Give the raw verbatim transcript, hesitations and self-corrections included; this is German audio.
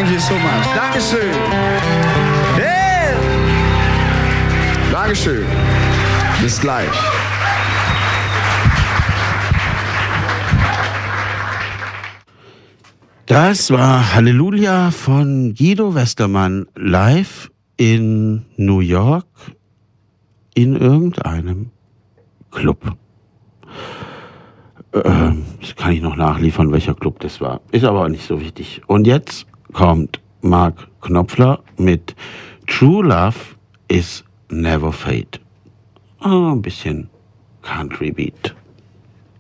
Thank you so much. Dankeschön. Hey. Dankeschön. Bis gleich. Das war Halleluja von Guido Westermann live in New York in irgendeinem Club. Ähm, das kann ich noch nachliefern, welcher Club das war. Ist aber auch nicht so wichtig. Und jetzt kommt Mark Knopfler mit True Love is Never Fade. Oh, ein bisschen Country Beat.